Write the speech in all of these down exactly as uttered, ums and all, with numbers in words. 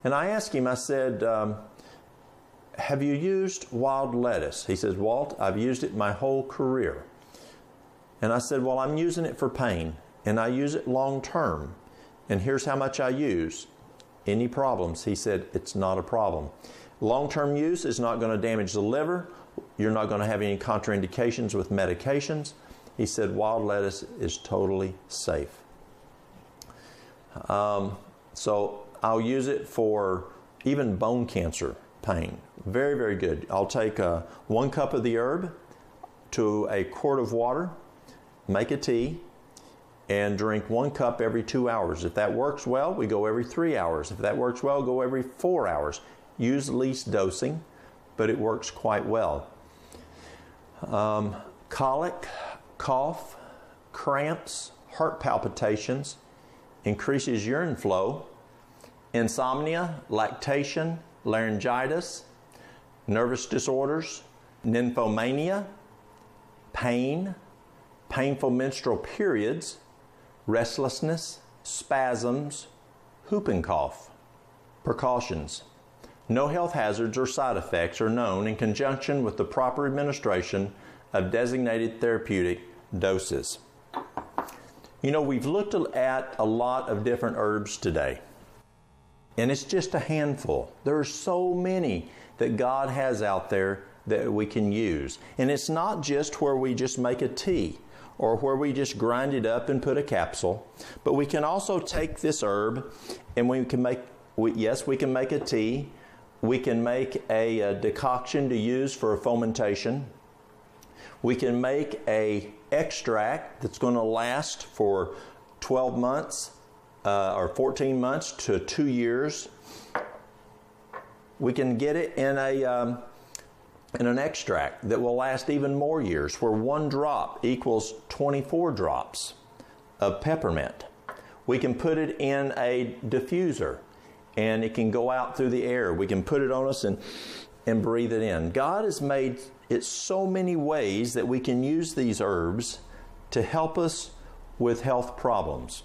And I asked him, I said, um, have you used wild lettuce? He says, Walt, I've used it my whole career. And I said, well, I'm using it for pain, and I use it long term. And here's how much I use. Any problems? He said, it's not a problem. Long-term use is not going to damage the liver. You're not going to have any contraindications with medications. He said, wild lettuce is totally safe. Um, so I'll use it for even bone cancer pain. Very, very good. I'll take uh, one cup of the herb to a quart of water, make a tea, and drink one cup every two hours. If that works well, we go every three hours. If that works well, go every four hours. Use least dosing, but it works quite well. Um, colic, cough, cramps, heart palpitations, increases urine flow, insomnia, lactation, laryngitis, nervous disorders, nymphomania, pain, painful menstrual periods, restlessness, spasms, whooping cough. Precautions. No health hazards or side effects are known in conjunction with the proper administration of designated therapeutic doses. You know, we've looked at a lot of different herbs today, and it's just a handful. There are so many that God has out there that we can use. And it's not just where we just make a tea or where we just grind it up and put a capsule, but we can also take this herb and we can make, we, yes, we can make a tea. We can make a, a decoction to use for a fomentation. We can make a extract that's going to last for twelve months uh, or fourteen months to two years. We can get it in a um, in an extract that will last even more years, where one drop equals twenty-four drops of peppermint. We can put it in a diffuser, and it can go out through the air. We can put it on us and, and breathe it in. God has made it so many ways that we can use these herbs to help us with health problems.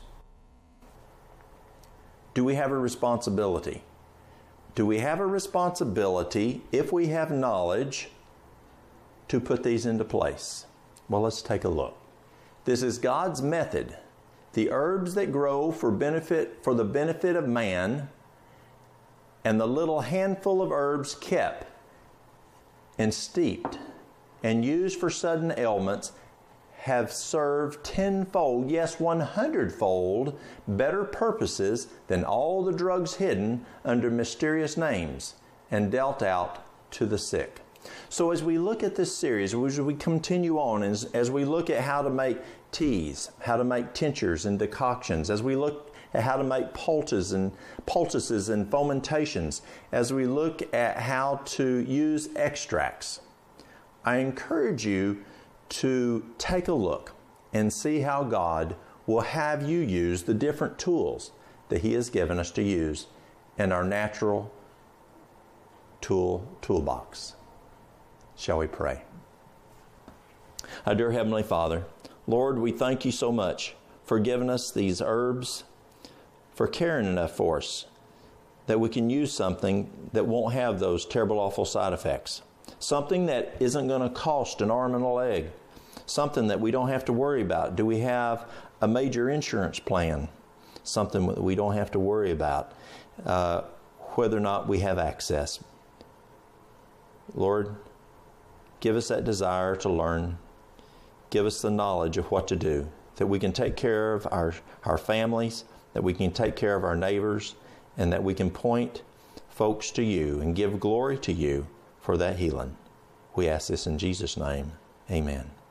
Do we have a responsibility? Do we have a responsibility, if we have knowledge, to put these into place? Well, let's take a look. This is God's method. The herbs that grow for benefit for the benefit of man, and the little handful of herbs kept and steeped and used for sudden ailments have served tenfold, yes, one hundredfold better purposes than all the drugs hidden under mysterious names and dealt out to the sick. So as we look at this series, as we continue on, as, as we look at how to make teas, how to make tinctures and decoctions, as we look at how to make poultices and poultices and fomentations, as we look at how to use extracts, I encourage you to take a look and see how God will have you use the different tools that He has given us to use in our natural tool toolbox. Shall we pray? Our dear Heavenly Father, Lord, we thank You so much for giving us these herbs, for caring enough for us that we can use something that won't have those terrible, awful side effects. Something that isn't going to cost an arm and a leg. Something that we don't have to worry about. Do we have a major insurance plan? Something that we don't have to worry about. Uh, whether or not we have access. Lord, give us that desire to learn. Give us the knowledge of what to do. That we can take care of our, our families. That we can take care of our neighbors. And that we can point folks to You and give glory to You for that healing. We ask this in Jesus' name. Amen.